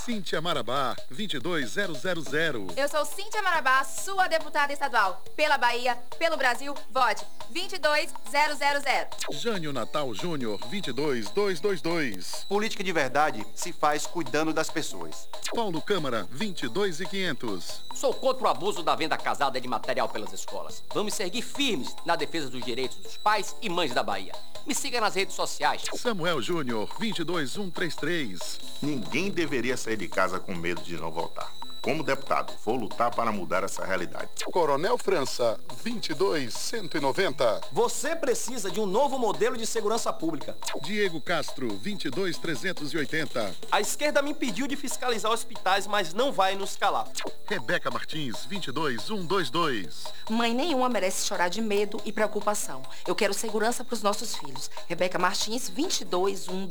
Cíntia Marabá, 22000. Eu sou Cíntia Marabá, sua deputada estadual. Pela Bahia, pelo Brasil, vote 22000. Jânio Natal Júnior, 22222. Política de verdade se faz cuidando das pessoas. Paulo Câmara, 22500. Sou contra o abuso da venda casada de material pelas escolas. Vamos seguir firmes na defesa dos direitos dos pais e mães da Bahia. Me siga nas redes sociais. Samuel Júnior, 22133. Ninguém deveria sair de casa com medo de não voltar. Como deputado, vou lutar para mudar essa realidade. Coronel França, 22190. Você precisa de um novo modelo de segurança pública. Diego Castro, 22380. A esquerda me impediu de fiscalizar hospitais, mas não vai nos calar. Rebeca Martins, 22122. Mãe nenhuma merece chorar de medo e preocupação. Eu quero segurança para os nossos filhos. Rebeca Martins, 22122.